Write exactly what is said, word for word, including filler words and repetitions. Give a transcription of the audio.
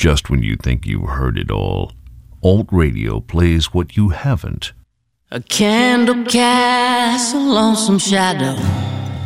Just when you think you've heard it all, Alt Radio plays what you haven't. A candle casts a lonesome shadow